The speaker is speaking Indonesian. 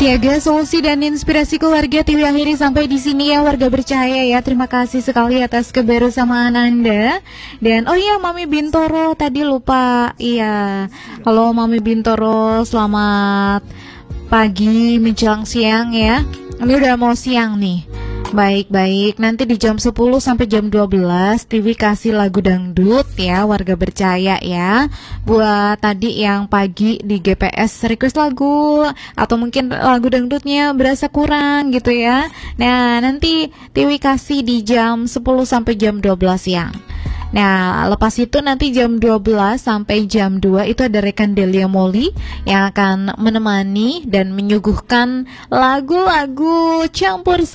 Siaga solusi dan inspirasi keluarga TV akhiri sampai di sini ya warga bercahaya ya. Terima kasih sekali atas kebersamaan Anda. Dan oh iya Mami Bintoro tadi lupa. Iya. Halo Mami Bintoro, selamat pagi menjelang siang ya. Ini udah mau siang nih. Baik-baik, nanti di jam 10 sampai jam 12 TV kasih lagu dangdut ya, warga bercahaya ya. Buat tadi yang pagi di GPS request lagu atau mungkin lagu dangdutnya berasa kurang gitu ya. Nah, nanti TV kasih di jam 10 sampai jam 12 siang. Nah, lepas itu nanti jam 12 sampai jam 2 itu ada rekan Delia Molly yang akan menemani dan menyuguhkan lagu-lagu campur